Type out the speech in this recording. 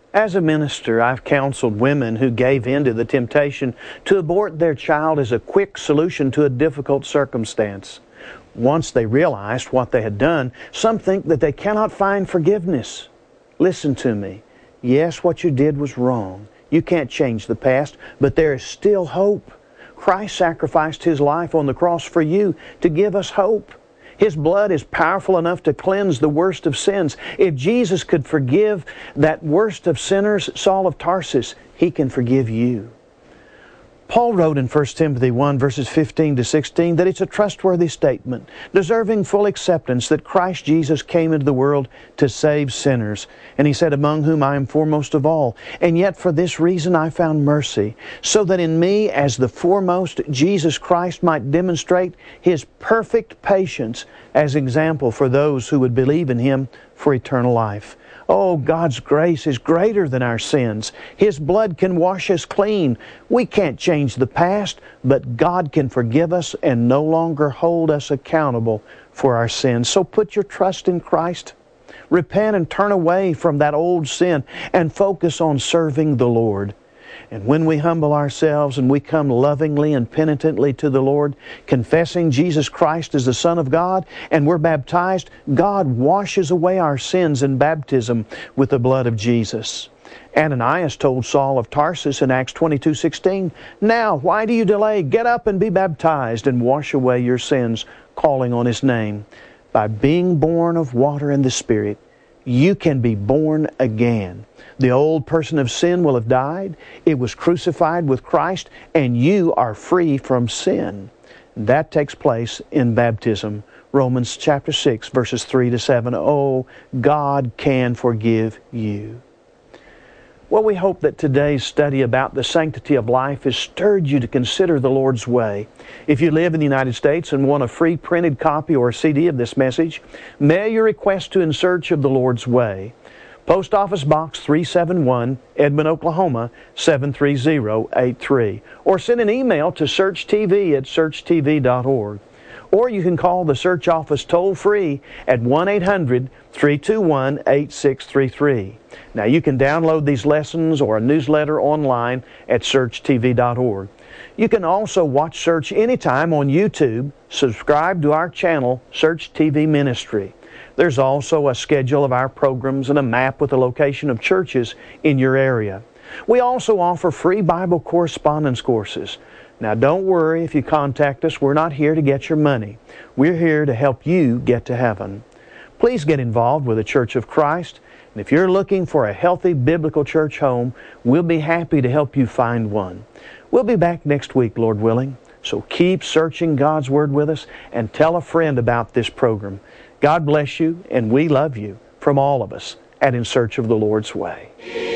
As a minister, I've counseled women who gave in to the temptation to abort their child as a quick solution to a difficult circumstance. Once they realized what they had done, some think that they cannot find forgiveness. Listen to me. Yes, what you did was wrong. You can't change the past, but there is still hope. Christ sacrificed His life on the cross for you to give us hope. His blood is powerful enough to cleanse the worst of sins. If Jesus could forgive that worst of sinners, Saul of Tarsus, He can forgive you. Paul wrote in 1 Timothy 1, verses 15 to 16, that it's a trustworthy statement, deserving full acceptance, that Christ Jesus came into the world to save sinners. And he said, among whom I am foremost of all. And yet for this reason I found mercy, so that in me, as the foremost, Jesus Christ might demonstrate His perfect patience as example for those who would believe in Him for eternal life. Oh, God's grace is greater than our sins. His blood can wash us clean. We can't change the past, but God can forgive us and no longer hold us accountable for our sins. So put your trust in Christ. Repent and turn away from that old sin and focus on serving the Lord. And when we humble ourselves and we come lovingly and penitently to the Lord, confessing Jesus Christ as the Son of God, and we're baptized, God washes away our sins in baptism with the blood of Jesus. Ananias told Saul of Tarsus in Acts 22:16, now, why do you delay? Get up and be baptized and wash away your sins, calling on His name. By being born of water and the Spirit, you can be born again. The old person of sin will have died. It was crucified with Christ, and you are free from sin. That takes place in baptism. Romans chapter 6, verses 3 to 7. Oh, God can forgive you. Well, we hope that today's study about the sanctity of life has stirred you to consider the Lord's way. If you live in the United States and want a free printed copy or CD of this message, mail your request to In Search of the Lord's Way. Post Office Box 371, Edmond, Oklahoma 73083. Or send an email to searchtv@searchtv.org. Or you can call the Search Office toll-free at 1-800-321-8633. Now you can download these lessons or a newsletter online at searchtv.org. You can also watch Search anytime on YouTube. Subscribe to our channel, Search TV Ministry. There's also a schedule of our programs and a map with the location of churches in your area. We also offer free Bible correspondence courses. Now don't worry if you contact us. We're not here to get your money. We're here to help you get to heaven. Please get involved with the Church of Christ. And if you're looking for a healthy biblical church home, we'll be happy to help you find one. We'll be back next week, Lord willing. So keep searching God's Word with us and tell a friend about this program. God bless you, and we love you from all of us at In Search of the Lord's Way.